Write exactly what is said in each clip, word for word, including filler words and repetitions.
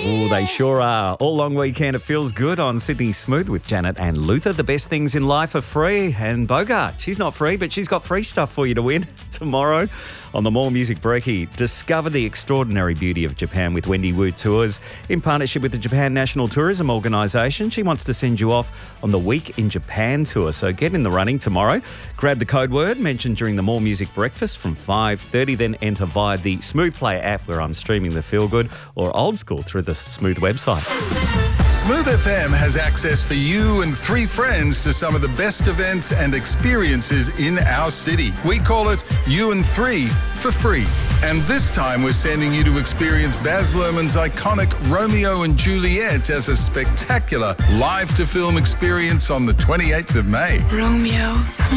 Oh, they sure are. All long weekend, it feels good on Sydney Smooth with Janet and Luther. The best things in life are free. And Bogart, she's not free, but she's got free stuff for you to win tomorrow on the More Music Brekkie. Discover the extraordinary beauty of Japan with Wendy Wu Tours. In partnership with the Japan National Tourism Organisation, she wants to send you off on the Week in Japan tour. So get in the running tomorrow. Grab the code word mentioned during the More Music Breakfast from five thirty, then enter via the Smooth Play app where I'm streaming the Feel Good, or old school through the Smooth website. Smooth F M has access for you and three friends to some of the best events and experiences in our city. We call it You and Three for free. And this time we're sending you to experience Baz Luhrmann's iconic Romeo and Juliet as a spectacular live-to-film experience on the twenty-eighth of May. Romeo,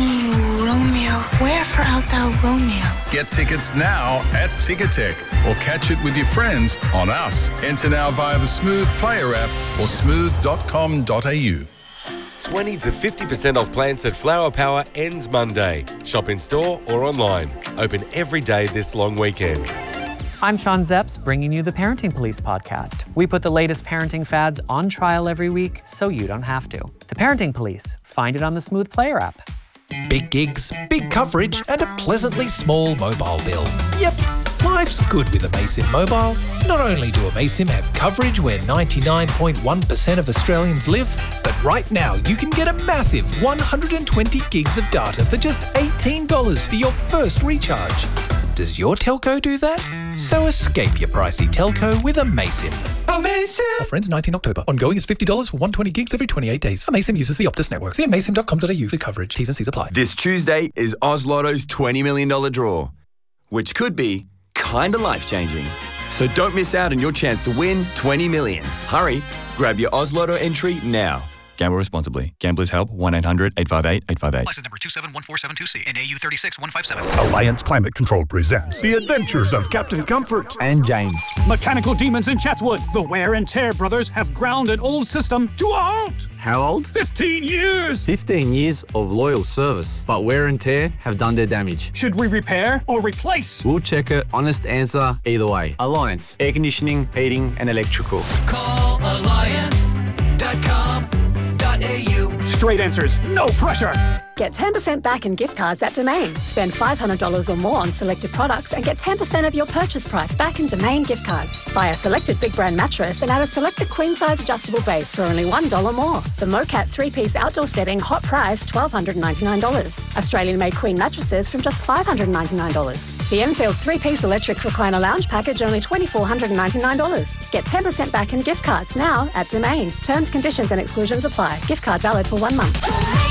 mm, Romeo, wherefore art thou Romeo? Get tickets now at Ticketek or catch it with your friends on Us. Enter now via the Smooth Player app or smooth dot com dot a u. twenty to fifty percent off plants at Flower Power ends Monday. Shop in store or online. Open every day this long weekend. I'm Sean Zepps, bringing you the Parenting Police podcast. We put the latest parenting fads on trial every week so you don't have to. The Parenting Police. Find it on the Smooth Player app. Big gigs, big coverage, and a pleasantly small mobile bill. Yep, life's good with Amaysim Mobile. Not only do Amaysim have coverage where ninety-nine point one percent of Australians live, but right now you can get a massive one hundred twenty gigs of data for just eighteen dollars for your first recharge. Does your telco do that? So escape your pricey telco with Amaysim. Amaysim! Offer ends nineteenth October. Ongoing is fifty dollars for one hundred twenty gigs every twenty-eight days. Amaysim uses the Optus network. See amaysim dot com dot a u for coverage. T's and C's apply. This Tuesday is Oz Lotto's twenty million dollars draw, which could be kinda life-changing. So don't miss out on your chance to win twenty million dollars. Hurry, grab your Oz Lotto entry now. Gamble responsibly. Gamblers Help, one eight hundred eight five eight eight five eight. License number two seven one four seven two C and A U three six one five seven. Alliance Climate Control presents The Adventures of Captain Comfort and James. Mechanical demons in Chatswood. The Wear and Tear brothers have ground an old system to a halt. How old? fifteen years. fifteen years of loyal service, but Wear and Tear have done their damage. Should we repair or replace? We'll check it. Honest answer either way. Alliance. Air conditioning, heating and electrical. Call alliance dot com dot a u. Straight answers, no pressure. Get ten percent back in gift cards at Domain. Spend five hundred dollars or more on selected products and get ten percent of your purchase price back in Domain gift cards. Buy a selected big brand mattress and add a selected queen size adjustable base for only one dollar more. The Mocat three-piece outdoor setting, hot price, one thousand two hundred ninety-nine dollars. Australian-made queen mattresses from just five hundred ninety-nine dollars. The Enfield three-piece electric recliner lounge package, only two thousand four hundred ninety-nine dollars. Get ten percent back in gift cards now at Domain. Terms, conditions and exclusions apply. Gift card valid for one month.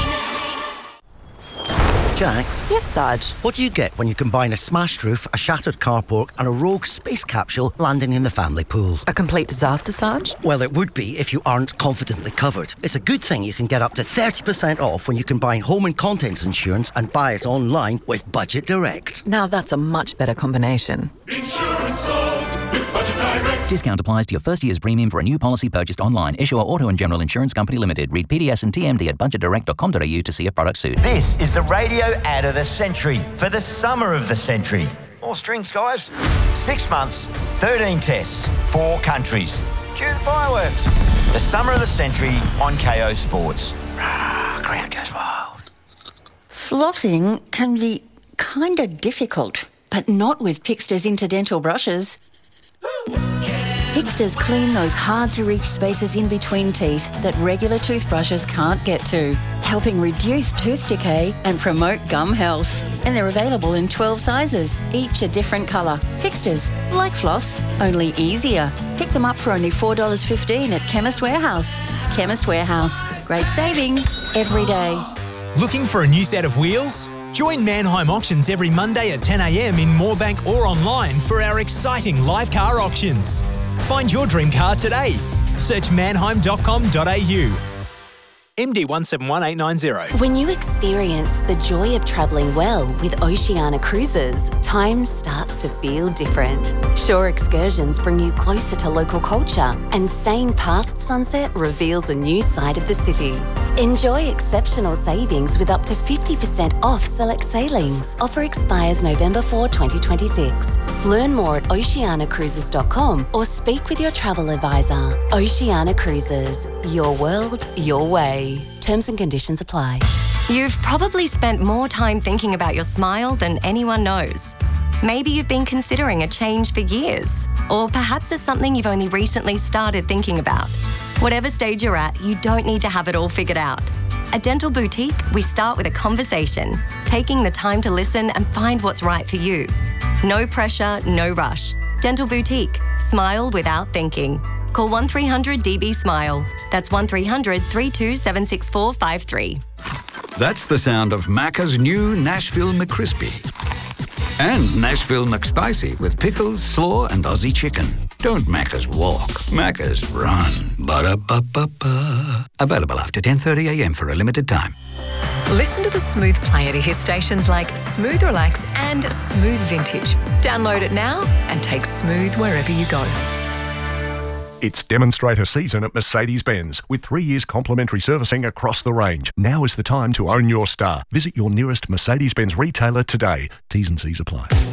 Jax? Yes, Sarge? What do you get when you combine a smashed roof, a shattered carport and a rogue space capsule landing in the family pool? A complete disaster, Sarge? Well, it would be if you aren't confidently covered. It's a good thing you can get up to thirty percent off when you combine home and contents insurance and buy it online with Budget Direct. Now that's a much better combination. Insurance solved with Budget Direct. Discount applies to your first year's premium for a new policy purchased online. Issuer Auto and General Insurance Company Limited. Read P D S and T M D at budget direct dot com dot a u to see if products suit. This is the radio ad of the century for the summer of the century. More strings, guys. Six months, thirteen tests, four countries. Cue the fireworks. The summer of the century on K O Sports. Rah, crowd goes wild. Flossing can be kind of difficult, but not with Pixter's Interdental brushes. Pixter's clean those hard-to-reach spaces in between teeth that regular toothbrushes can't get to, helping reduce tooth decay and promote gum health. And they're available in twelve sizes, each a different colour. Pixter's, like floss, only easier. Pick them up for only four dollars fifteen at Chemist Warehouse. Chemist Warehouse. Great savings every day. Looking for a new set of wheels? Join Manheim Auctions every Monday at ten a m in Moorebank or online for our exciting live car auctions. Find your dream car today. Search manheim dot com dot a u. M D one seven one eight nine zero. When you experience the joy of travelling well with Oceania Cruises, time starts to feel different. Shore excursions bring you closer to local culture, and staying past sunset reveals a new side of the city. Enjoy exceptional savings with up to fifty percent off select sailings. Offer expires November fourth, twenty twenty-six. Learn more at oceana cruises dot com or speak with your travel advisor. Oceana Cruises. Your world, your way. Terms and conditions apply. You've probably spent more time thinking about your smile than anyone knows. Maybe you've been considering a change for years, or perhaps it's something you've only recently started thinking about. Whatever stage you're at, you don't need to have it all figured out. At Dental Boutique, we start with a conversation, taking the time to listen and find what's right for you. No pressure, no rush. Dental Boutique. Smile without thinking. Call one three hundred D B SMILE. That's one three hundred, three two seven, six four five three. That's the sound of Macca's new Nashville McCrispy. And Nashville McSpicy with pickles, slaw, and Aussie chicken. Don't Macca's walk, Macca's run. Ba-da-ba-ba-ba. Available after ten thirty a m for a limited time. Listen to the Smooth Player to hear stations like Smooth Relax and Smooth Vintage. Download it now and take Smooth wherever you go. It's demonstrator season at Mercedes-Benz with three years complimentary servicing across the range. Now is the time to own your star. Visit your nearest Mercedes-Benz retailer today. T's and C's apply.